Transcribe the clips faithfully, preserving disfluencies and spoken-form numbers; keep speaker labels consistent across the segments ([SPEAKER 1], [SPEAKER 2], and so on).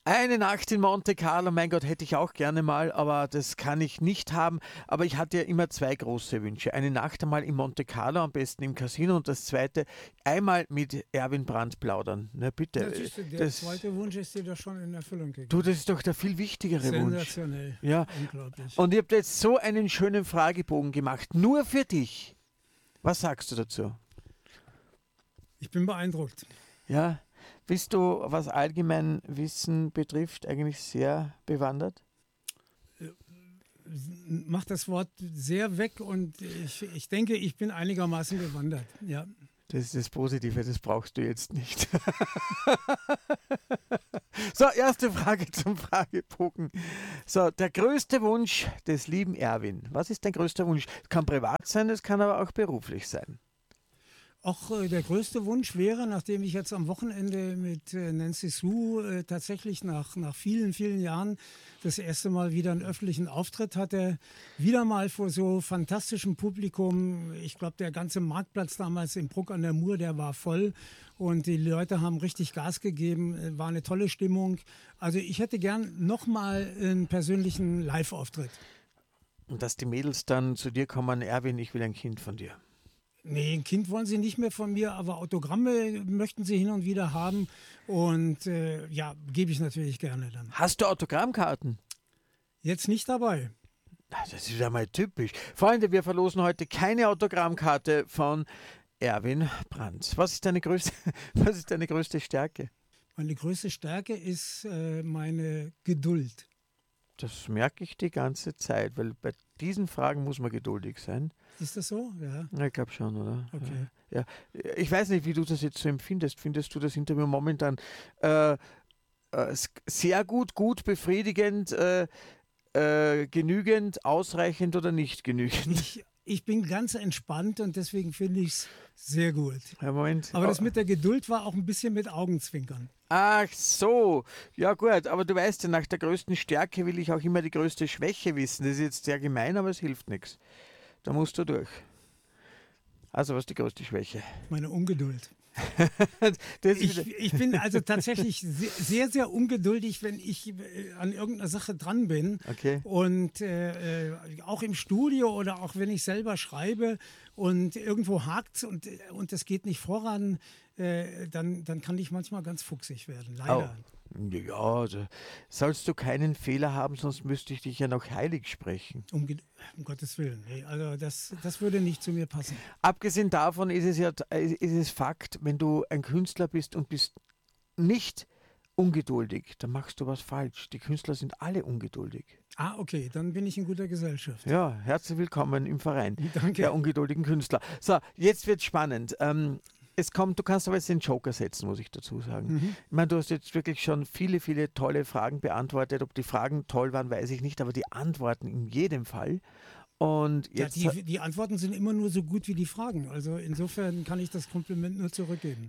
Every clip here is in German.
[SPEAKER 1] Eine Nacht in Monte Carlo, mein Gott, hätte ich auch gerne mal, aber das kann ich nicht haben. Aber ich hatte ja immer zwei große Wünsche. Eine Nacht einmal in Monte Carlo, am besten im Casino, und das zweite, einmal mit Erwin Brandt plaudern. Na bitte.
[SPEAKER 2] Ja, siehst du, der
[SPEAKER 1] Das,
[SPEAKER 2] zweite Wunsch ist dir doch schon in Erfüllung
[SPEAKER 1] du,
[SPEAKER 2] gegangen.
[SPEAKER 1] das ist doch der viel wichtigere Wunsch.
[SPEAKER 2] Sensationell.
[SPEAKER 1] Ja.
[SPEAKER 2] Unglaublich.
[SPEAKER 1] Und ihr habt jetzt so einen schönen Fragebogen gemacht, nur für dich. Was sagst du dazu?
[SPEAKER 2] Ich bin beeindruckt.
[SPEAKER 1] Ja, bist du, was Allgemeinwissen betrifft, eigentlich sehr bewandert?
[SPEAKER 2] Mach das Wort sehr weg und ich, ich denke, ich bin einigermaßen bewandert. Ja.
[SPEAKER 1] Das ist das Positive, das brauchst du jetzt nicht. So, erste Frage zum Fragebogen. So, der größte Wunsch des lieben Erwin. Was ist dein größter Wunsch? Es kann privat sein, es kann aber auch beruflich sein.
[SPEAKER 2] Auch äh, der größte Wunsch wäre, nachdem ich jetzt am Wochenende mit äh, Nancy Sue äh, tatsächlich nach, nach vielen, vielen Jahren das erste Mal wieder einen öffentlichen Auftritt hatte, wieder mal vor so fantastischem Publikum. Ich glaube, der ganze Marktplatz damals in Bruck an der Mur, der war voll und die Leute haben richtig Gas gegeben, äh, war eine tolle Stimmung. Also ich hätte gern nochmal einen persönlichen Live-Auftritt.
[SPEAKER 1] Und dass die Mädels dann zu dir kommen, Erwin, ich will ein Kind von dir.
[SPEAKER 2] Nee, ein Kind wollen sie nicht mehr von mir, aber Autogramme möchten sie hin und wieder haben. Und äh, ja, gebe ich natürlich gerne dann.
[SPEAKER 1] Hast du Autogrammkarten?
[SPEAKER 2] Jetzt nicht dabei.
[SPEAKER 1] Das ist ja mal typisch. Freunde, wir verlosen heute keine Autogrammkarte von Erwin Brandt. Was ist deine größte, was ist deine größte Stärke?
[SPEAKER 2] Meine größte Stärke ist äh, meine Geduld.
[SPEAKER 1] Das merke ich die ganze Zeit, weil bei diesen Fragen muss man geduldig sein.
[SPEAKER 2] Ist das so? Ja.
[SPEAKER 1] Ja, ich glaube schon, oder?
[SPEAKER 2] Okay.
[SPEAKER 1] Ja. Ich weiß nicht, wie du das jetzt so empfindest. Findest du das Interview momentan äh, äh, sehr gut, gut, befriedigend, äh, äh, genügend, ausreichend oder nicht genügend?
[SPEAKER 2] Ich, ich bin ganz entspannt und deswegen finde ich es sehr gut.
[SPEAKER 1] Ja, Moment.
[SPEAKER 2] Aber das mit der Geduld war auch ein bisschen mit Augenzwinkern.
[SPEAKER 1] Ach so, ja gut, aber du weißt ja, nach der größten Stärke will ich auch immer die größte Schwäche wissen. Das ist jetzt sehr gemein, aber es hilft nichts. Da musst du durch. Also was ist die größte Schwäche?
[SPEAKER 2] Meine Ungeduld.
[SPEAKER 1] Das
[SPEAKER 2] Ich,
[SPEAKER 1] ist,
[SPEAKER 2] ich bin also tatsächlich se- sehr, sehr ungeduldig, wenn ich äh, an irgendeiner Sache dran bin.
[SPEAKER 1] okay.
[SPEAKER 2] Und äh, äh, auch im Studio oder auch wenn ich selber schreibe und irgendwo hakt und, und es geht nicht voran, äh, dann, dann kann ich manchmal ganz fuchsig werden, leider.
[SPEAKER 1] Ja, da sollst du keinen Fehler haben, sonst müsste ich dich ja noch heilig sprechen.
[SPEAKER 2] Um, Ge- um Gottes Willen. Nee, also das, das würde nicht zu mir passen.
[SPEAKER 1] Abgesehen davon ist es ja ist es Fakt, wenn du ein Künstler bist und bist nicht ungeduldig, dann machst du was falsch. Die Künstler sind alle ungeduldig.
[SPEAKER 2] Ah, okay, dann bin ich in guter Gesellschaft.
[SPEAKER 1] Ja, herzlich willkommen im Verein
[SPEAKER 2] Danke.
[SPEAKER 1] der ungeduldigen Künstler. So, jetzt wird spannend. Ähm, es kommt, du kannst aber jetzt den Joker setzen, muss ich dazu sagen.
[SPEAKER 2] Mhm.
[SPEAKER 1] Ich meine, du hast jetzt wirklich schon viele, viele tolle Fragen beantwortet. Ob die Fragen toll waren, weiß ich nicht, aber die Antworten in jedem Fall. Und
[SPEAKER 2] Ja,
[SPEAKER 1] jetzt,
[SPEAKER 2] die, die Antworten sind immer nur so gut wie die Fragen. Also insofern kann ich das Kompliment nur zurückgeben.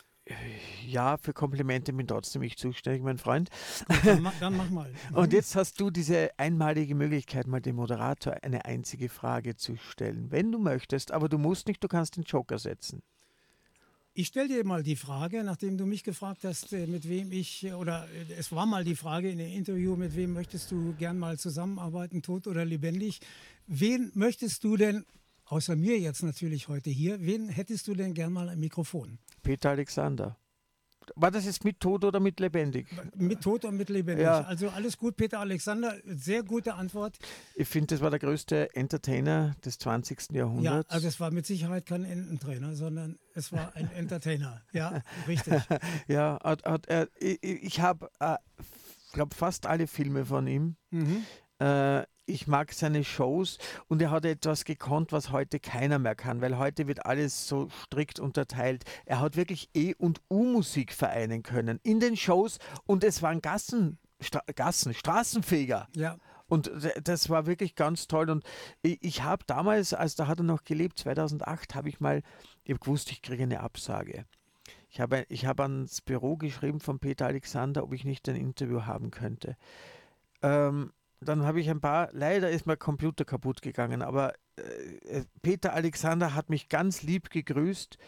[SPEAKER 1] ja, für Komplimente bin trotzdem ich zuständig, mein Freund.
[SPEAKER 2] Dann, ma- dann mach mal.
[SPEAKER 1] Und jetzt hast du diese einmalige Möglichkeit, mal dem Moderator eine einzige Frage zu stellen, wenn du möchtest, aber du musst nicht, du kannst den Joker setzen.
[SPEAKER 2] Ich stelle dir mal die Frage, nachdem du mich gefragt hast, äh, mit wem ich, äh, oder äh, es war mal die Frage in dem Interview, mit wem möchtest du gern mal zusammenarbeiten, tot oder lebendig. Wen möchtest du denn, außer mir jetzt natürlich heute hier, wen hättest du denn gern mal am Mikrofon?
[SPEAKER 1] Peter Alexander. War das jetzt mit Tod oder mit lebendig?
[SPEAKER 2] Mit tot und mit lebendig.
[SPEAKER 1] Ja.
[SPEAKER 2] Also alles gut, Peter Alexander, sehr gute Antwort.
[SPEAKER 1] Ich finde, das war der größte Entertainer des zwanzigsten
[SPEAKER 2] Ja,
[SPEAKER 1] Jahrhunderts.
[SPEAKER 2] also es war mit Sicherheit kein Ententrainer, sondern es war ein Entertainer. Ja, richtig.
[SPEAKER 1] ja, hat, hat, er- ich, ich habe, äh, glaube fast alle Filme von ihm.
[SPEAKER 2] Mhm.
[SPEAKER 1] Äh, ich mag seine Shows und er hat etwas gekonnt, was heute keiner mehr kann, weil heute wird alles so strikt unterteilt. Er hat wirklich E- und U-Musik vereinen können in den Shows und es waren Gassen, Stra Gassen, Straßenfeger.
[SPEAKER 2] Ja.
[SPEAKER 1] Und d- das war wirklich ganz toll. Und ich, ich habe damals, als da hat er noch gelebt, zweitausendacht, habe ich mal, ich habe gewusst, ich kriege eine Absage. Ich habe, ich habe ans Büro geschrieben von Peter Alexander, ob ich nicht ein Interview haben könnte. Ähm, dann habe ich ein paar, leider ist mein Computer kaputt gegangen, aber äh, Peter Alexander hat mich ganz lieb gegrüßt,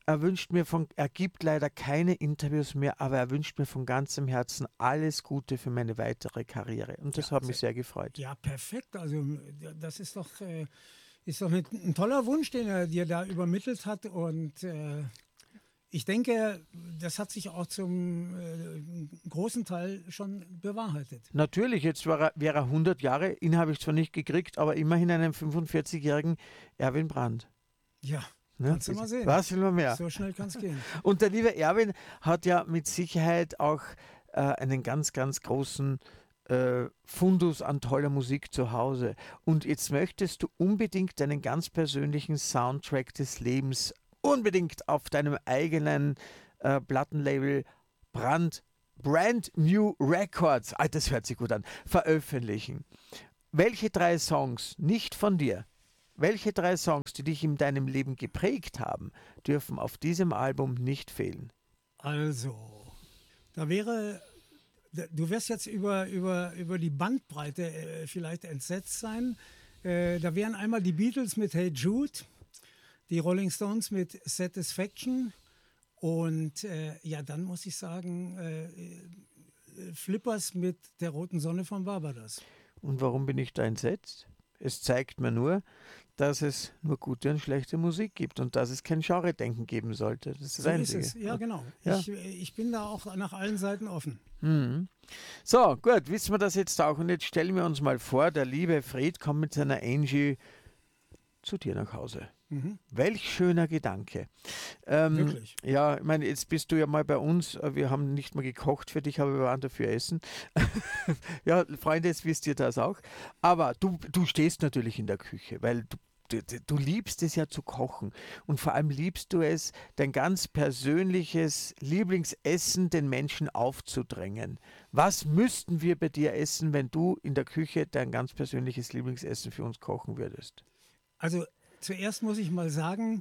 [SPEAKER 1] er wünscht mir von, er gibt leider keine Interviews mehr, aber er wünscht mir von ganzem Herzen alles Gute für meine weitere Karriere. Und das
[SPEAKER 2] Ja,
[SPEAKER 1] hat mich sehr gefreut.
[SPEAKER 2] Ja, perfekt. Also das ist doch, äh, ist doch ein, ein toller Wunsch, den er dir da übermittelt hat. Und äh, ich denke, das hat sich auch zum äh, großen Teil schon bewahrheitet.
[SPEAKER 1] Natürlich, jetzt war er, wäre er hundert Jahre, ihn habe ich zwar nicht gekriegt, aber immerhin einen fünfundvierzigjährigen Erwin Brandt.
[SPEAKER 2] Ja,
[SPEAKER 1] ne?
[SPEAKER 2] Kannst du mal sehen.
[SPEAKER 1] Was will man mehr?
[SPEAKER 2] So schnell kann es gehen.
[SPEAKER 1] Und der liebe Erwin hat ja mit Sicherheit auch äh, einen ganz, ganz großen äh, Fundus an toller Musik zu Hause. Und jetzt möchtest du unbedingt deinen ganz persönlichen Soundtrack des Lebens unbedingt auf deinem eigenen äh, Plattenlabel Brand, Brand New Records, ah, das hört sich gut an, veröffentlichen. Welche drei Songs, nicht von dir, welche drei Songs, die dich in deinem Leben geprägt haben, dürfen auf diesem Album nicht fehlen?
[SPEAKER 2] Also, da wäre, du wirst jetzt über, über, über die Bandbreite äh, vielleicht entsetzt sein. Äh, da wären einmal die Beatles mit Hey Jude, die Rolling Stones mit Satisfaction und äh, ja, dann muss ich sagen, äh, äh, Flippers mit der roten Sonne von Barbados.
[SPEAKER 1] Und warum bin ich da entsetzt? Es zeigt mir nur, dass es nur gute und schlechte Musik gibt und dass es kein Genre-Denken geben sollte. Das ist das
[SPEAKER 2] So
[SPEAKER 1] Einzige.
[SPEAKER 2] ist es, ja genau.
[SPEAKER 1] Ja.
[SPEAKER 2] Ich, ich bin da auch nach allen Seiten offen.
[SPEAKER 1] Mhm. So, gut, wissen wir das jetzt auch. Und jetzt stellen wir uns mal vor, der liebe Fred kommt mit seiner Angie zu dir nach Hause.
[SPEAKER 2] Mhm.
[SPEAKER 1] Welch schöner Gedanke. Ähm,
[SPEAKER 2] Wirklich?
[SPEAKER 1] Ja, ich meine, jetzt bist du ja mal bei uns. Wir haben nicht mal gekocht für dich, aber wir waren dafür essen. Ja, Freunde, jetzt wisst ihr das auch. Aber du, du stehst natürlich in der Küche, weil du Du, du liebst es ja zu kochen und vor allem liebst du es, dein ganz persönliches Lieblingsessen den Menschen aufzudrängen. Was müssten wir bei dir essen, wenn du in der Küche dein ganz persönliches Lieblingsessen für uns kochen würdest?
[SPEAKER 2] Also zuerst muss ich mal sagen,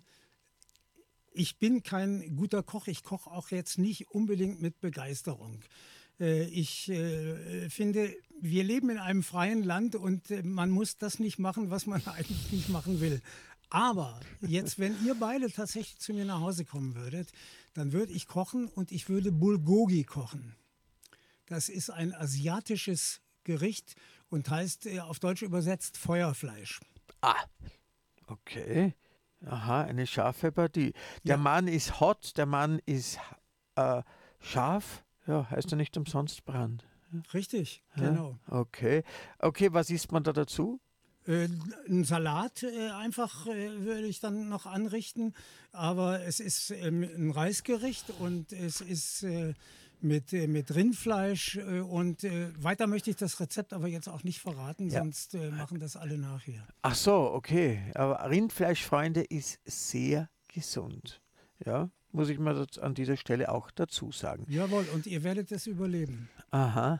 [SPEAKER 2] ich bin kein guter Koch. Ich koche auch jetzt nicht unbedingt mit Begeisterung. Äh, ich äh, finde, wir leben in einem freien Land und äh, man muss das nicht machen, was man eigentlich nicht machen will. Aber jetzt, wenn ihr beide tatsächlich zu mir nach Hause kommen würdet, dann würde ich kochen und ich würde Bulgogi kochen. Das ist ein asiatisches Gericht und heißt äh, auf Deutsch übersetzt Feuerfleisch.
[SPEAKER 1] Ah, okay. Aha, eine scharfe Partie. Der
[SPEAKER 2] Ja.
[SPEAKER 1] Mann ist hot, der Mann ist äh, scharf. Ja, heißt er nicht umsonst Brand.
[SPEAKER 2] Richtig,
[SPEAKER 1] Ja?
[SPEAKER 2] genau.
[SPEAKER 1] Okay. Okay, was isst man da dazu?
[SPEAKER 2] Äh, ein Salat äh, einfach äh, würde ich dann noch anrichten, aber es ist ähm, ein Reisgericht und es ist äh, mit, äh, mit Rindfleisch äh, und äh, weiter möchte ich das Rezept aber jetzt auch nicht verraten,
[SPEAKER 1] Ja.
[SPEAKER 2] sonst äh, machen das alle nachher.
[SPEAKER 1] Ach so, okay. Aber Rindfleisch, Freunde, ist sehr gesund. Ja, muss ich mal das an dieser Stelle auch dazu sagen.
[SPEAKER 2] Jawohl, und ihr werdet es überleben.
[SPEAKER 1] Aha.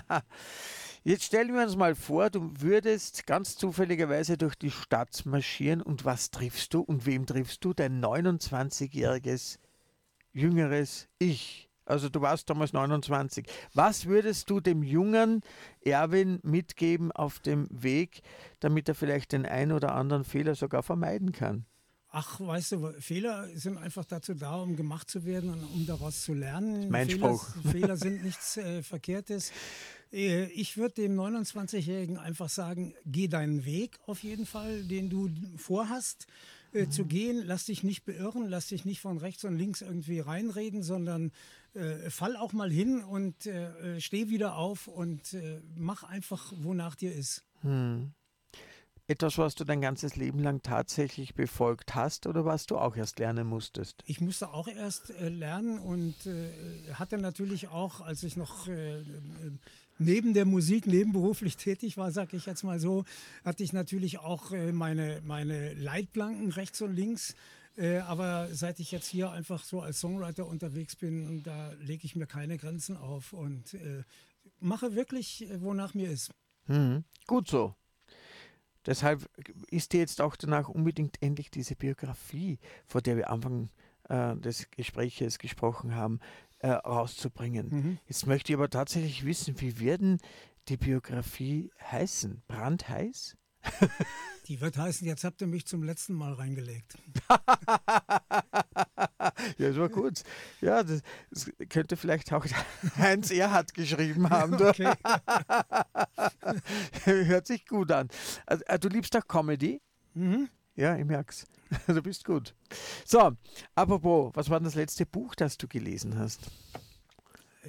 [SPEAKER 1] Jetzt stellen wir uns mal vor, du würdest ganz zufälligerweise durch die Stadt marschieren und was triffst du und wem triffst du? Dein neunundzwanzigjähriges jüngeres Ich. Also du warst damals neunundzwanzig. Was würdest du dem jungen Erwin mitgeben auf dem Weg, damit er vielleicht den einen oder anderen Fehler sogar vermeiden kann?
[SPEAKER 2] Ach, weißt du, Fehler sind einfach dazu da, um gemacht zu werden und um daraus zu lernen.
[SPEAKER 1] Mein
[SPEAKER 2] Fehler,
[SPEAKER 1] Spruch.
[SPEAKER 2] Fehler sind nichts äh, Verkehrtes. Äh, ich würde dem neunundzwanzigjährigen einfach sagen, geh deinen Weg auf jeden Fall, den du vorhast äh, mhm. zu gehen. Lass dich nicht beirren, lass dich nicht von rechts und links irgendwie reinreden, sondern äh, fall auch mal hin und äh, steh wieder auf und äh, mach einfach, wonach dir ist.
[SPEAKER 1] Hm. Etwas, was du dein ganzes Leben lang tatsächlich befolgt hast oder was du auch erst lernen musstest?
[SPEAKER 2] Ich musste auch erst äh, lernen und äh, hatte natürlich auch, als ich noch äh, neben der Musik nebenberuflich tätig war, sag ich jetzt mal so, hatte ich natürlich auch äh, meine, meine Leitplanken rechts und links. Äh, aber seit ich jetzt hier einfach so als Songwriter unterwegs bin, da lege ich mir keine Grenzen auf und äh, mache wirklich, äh, wonach mir ist.
[SPEAKER 1] Hm. Gut so. Deshalb ist dir jetzt auch danach unbedingt endlich diese Biografie, vor der wir am Anfang äh, des Gespräches gesprochen haben, äh, rauszubringen.
[SPEAKER 2] Mhm.
[SPEAKER 1] Jetzt möchte ich aber tatsächlich wissen, wie wird denn die Biografie heißen? Brandheiß?
[SPEAKER 2] Die wird heißen, jetzt habt ihr mich zum letzten Mal reingelegt.
[SPEAKER 1] Ja, das war gut. Ja, das, das könnte vielleicht auch Heinz Erhardt geschrieben haben.
[SPEAKER 2] Okay.
[SPEAKER 1] Hört sich gut an. Also, du liebst auch Comedy?
[SPEAKER 2] Mhm.
[SPEAKER 1] Ja, ich merk's. Du bist gut. So, apropos, was war denn das letzte Buch, das du gelesen hast?
[SPEAKER 2] Äh,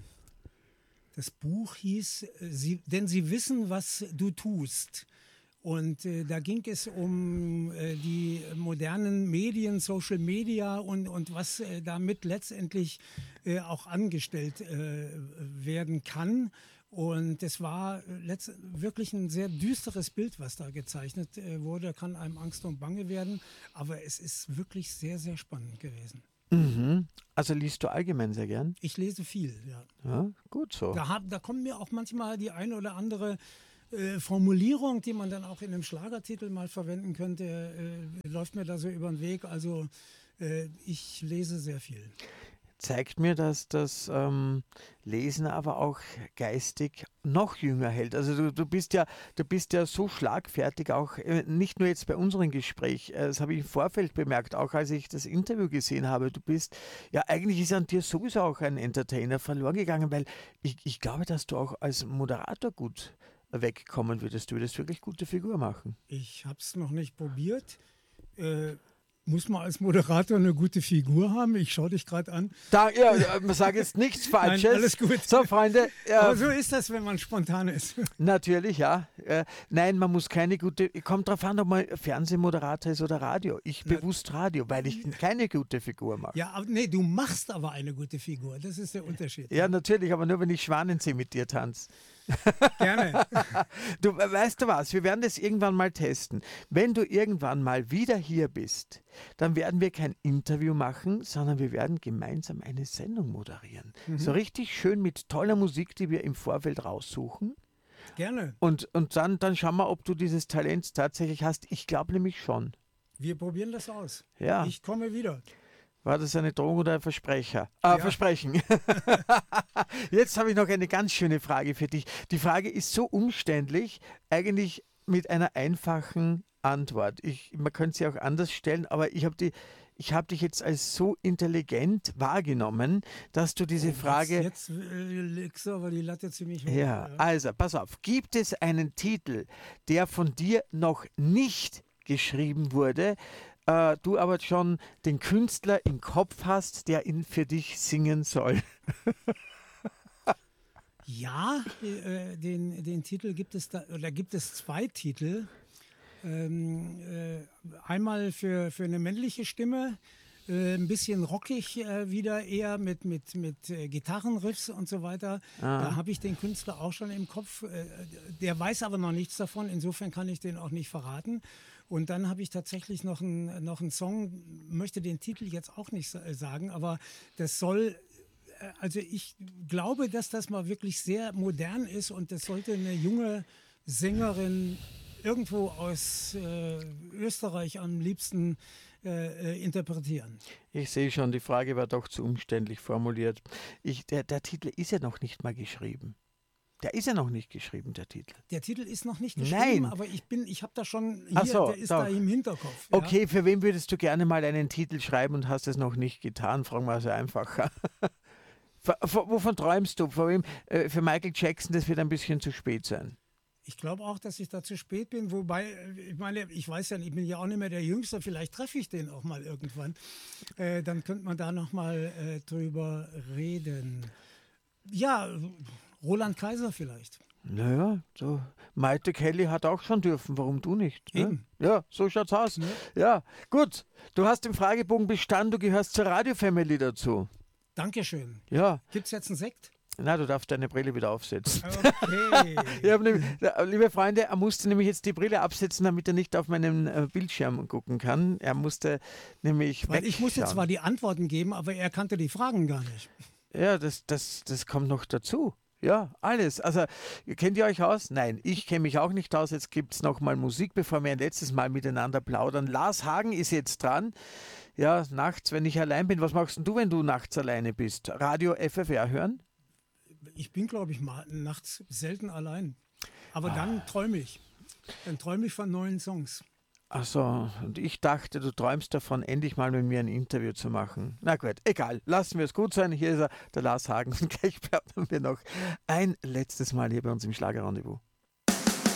[SPEAKER 2] Das Buch hieß, äh, sie, denn sie wissen, was du tust. Und äh, da ging es um äh, die modernen Medien, Social Media und, und was äh, damit letztendlich äh, auch angestellt äh, werden kann. Und es war letzt wirklich ein sehr düsteres Bild, was da gezeichnet äh, wurde. Kann einem Angst und Bange werden. Aber es ist wirklich sehr, sehr spannend gewesen.
[SPEAKER 1] Mhm. Also liest du allgemein sehr gern?
[SPEAKER 2] Ich lese viel, ja.
[SPEAKER 1] Ja, gut so.
[SPEAKER 2] Da, hab, da kommt mir auch manchmal die eine oder andere äh, Formulierung, die man dann auch in einem Schlagertitel mal verwenden könnte, äh, läuft mir da so über den Weg. Also äh, ich lese sehr viel.
[SPEAKER 1] Zeigt mir, dass das ähm, Lesen aber auch geistig noch jünger hält. Also du, du bist ja, du bist ja so schlagfertig, auch äh, nicht nur jetzt bei unserem Gespräch, äh, das habe ich im Vorfeld bemerkt, auch als ich das Interview gesehen habe. Du bist, ja eigentlich ist an dir sowieso auch ein Entertainer verloren gegangen, weil ich, ich glaube, dass du auch als Moderator gut wegkommen würdest. Du würdest wirklich gute Figur machen.
[SPEAKER 2] Ich habe es noch nicht probiert. Äh, Muss man als Moderator eine gute Figur haben? Ich schaue dich gerade an.
[SPEAKER 1] Da, ja, man sagt jetzt nichts Falsches.
[SPEAKER 2] Nein, alles gut.
[SPEAKER 1] So, Freunde. Ja,
[SPEAKER 2] Aber so ist das, wenn man spontan ist.
[SPEAKER 1] natürlich, ja. Äh, nein, man muss keine gute. Kommt drauf an, ob man Fernsehmoderator ist oder Radio. Ich
[SPEAKER 2] Na,
[SPEAKER 1] bewusst Radio, weil ich keine gute Figur mache.
[SPEAKER 2] Ja, aber, nee, du machst aber eine gute Figur. Das ist der Unterschied.
[SPEAKER 1] Ja, natürlich, aber nur wenn ich Schwanensee mit dir tanze.
[SPEAKER 2] Gerne.
[SPEAKER 1] Du weißt du was, wir werden das irgendwann mal testen. Wenn du irgendwann mal wieder hier bist, dann werden wir kein Interview machen, sondern wir werden gemeinsam eine Sendung moderieren.
[SPEAKER 2] Mhm.
[SPEAKER 1] So richtig schön mit toller Musik, die wir im Vorfeld raussuchen.
[SPEAKER 2] Gerne.
[SPEAKER 1] Und, und dann, dann schauen wir, ob du dieses Talent tatsächlich hast. Ich glaube nämlich schon.
[SPEAKER 2] Wir probieren das aus.
[SPEAKER 1] Ja.
[SPEAKER 2] Ich komme wieder.
[SPEAKER 1] War das eine Drohung oder ein Versprecher? Ah,
[SPEAKER 2] Ja.
[SPEAKER 1] Versprechen. Jetzt habe ich noch eine ganz schöne Frage für dich. Die Frage ist so umständlich, eigentlich mit einer einfachen Antwort. Ich, man könnte sie auch anders stellen, aber ich habe die, ich habe dich jetzt als so intelligent wahrgenommen, dass du diese Frage...
[SPEAKER 2] Jetzt, jetzt äh, legst du aber die Latte ziemlich hoch.
[SPEAKER 1] Ja, also, pass auf. Gibt es einen Titel, der von dir noch nicht geschrieben wurde, äh, du aber schon den Künstler im Kopf hast, der ihn für dich singen soll?
[SPEAKER 2] Ja, äh, den, den Titel gibt es da, oder gibt es zwei Titel. Ähm, äh, einmal für, für eine männliche Stimme, äh, ein bisschen rockig äh, wieder eher mit, mit, mit äh, Gitarrenriffs und so weiter.
[SPEAKER 1] Ah.
[SPEAKER 2] Da habe ich den Künstler auch schon im Kopf. Äh, der weiß aber noch nichts davon, insofern kann ich den auch nicht verraten. Und dann habe ich tatsächlich noch einen noch einen Song, möchte den Titel jetzt auch nicht sagen, aber das soll, also ich glaube, dass das mal wirklich sehr modern ist und das sollte eine junge Sängerin irgendwo aus äh, Österreich am liebsten äh, äh, interpretieren.
[SPEAKER 1] Ich sehe schon, die Frage war doch zu umständlich formuliert. Ich, der, der Titel ist ja noch nicht mal geschrieben. Der ist ja noch nicht geschrieben, der Titel.
[SPEAKER 2] Der Titel ist noch nicht geschrieben,
[SPEAKER 1] Nein.
[SPEAKER 2] aber ich bin, ich habe da schon hier,
[SPEAKER 1] Ach so,
[SPEAKER 2] der ist
[SPEAKER 1] doch.
[SPEAKER 2] da im Hinterkopf. Ja.
[SPEAKER 1] Okay, für wen würdest du gerne mal einen Titel schreiben und hast es noch nicht getan? Fragen wir also einfacher. Wovon träumst du? Für, wem? Für Michael Jackson, das wird ein bisschen zu spät sein.
[SPEAKER 2] Ich glaube auch, dass ich da zu spät bin, wobei, ich meine, ich weiß ja, ich bin ja auch nicht mehr der Jüngste, vielleicht treffe ich den auch mal irgendwann. Äh, dann könnte man da nochmal äh, drüber reden. Ja, Roland Kaiser vielleicht.
[SPEAKER 1] Naja, so. Maite Kelly hat auch schon dürfen, warum du nicht? Ne?
[SPEAKER 2] Eben.
[SPEAKER 1] Ja, so schaut's aus.
[SPEAKER 2] Ja.
[SPEAKER 1] Ja, gut. Du hast den Fragebogen bestanden, du gehörst zur Radio-Family dazu.
[SPEAKER 2] Dankeschön.
[SPEAKER 1] Ja.
[SPEAKER 2] Gibt es jetzt einen Sekt?
[SPEAKER 1] Na, du darfst deine Brille wieder aufsetzen.
[SPEAKER 2] Okay.
[SPEAKER 1] Ich hab nämlich, liebe Freunde, er musste nämlich jetzt die Brille absetzen, damit er nicht auf meinen äh, Bildschirm gucken kann. Er musste nämlich
[SPEAKER 2] Weil ich musste
[SPEAKER 1] wegschauen.
[SPEAKER 2] zwar die Antworten geben, aber er kannte die Fragen gar nicht.
[SPEAKER 1] Ja, das, das, das kommt noch dazu. Ja, alles. Also, kennt ihr euch aus? Nein, ich kenne mich auch nicht aus. Jetzt gibt es noch mal Musik, bevor wir ein letztes Mal miteinander plaudern. Lars Hagen ist jetzt dran. Ja, nachts, wenn ich allein bin. Was machst denn du, wenn du nachts alleine bist? Radio F F R hören?
[SPEAKER 2] Ich bin, glaube ich, mal nachts selten allein. Aber
[SPEAKER 1] Ah.
[SPEAKER 2] dann träume ich. Dann träume ich von neuen Songs.
[SPEAKER 1] Also, und ich dachte, du träumst davon, endlich mal mit mir ein Interview zu machen. Na gut, egal, lassen wir es gut sein. Hier ist er, der Lars Hagen. Und gleich plaudern wir noch ein letztes Mal hier bei uns im Schlagerrendezvous.